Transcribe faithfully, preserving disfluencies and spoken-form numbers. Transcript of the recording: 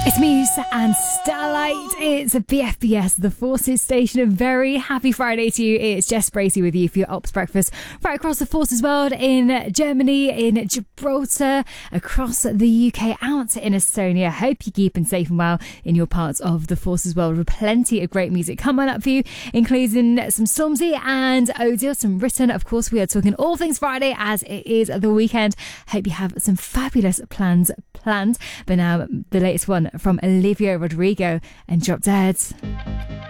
It's Muse and Starlight. It's a B F B S, the Forces station. A very happy Friday to you. It's Jess Bracey with you for your Ops Breakfast right across the Forces world, in Germany, in Gibraltar, across the U K, out in Estonia. Hope you're keeping safe and well in your parts of the Forces world, with plenty of great music coming up for you, including some Stormzy and Odile, some Written. Of course, we are talking all things Friday as it is the weekend. Hope you have some fabulous plans planned. But now, the latest one from Olivia Rodrigo and Drop Dead.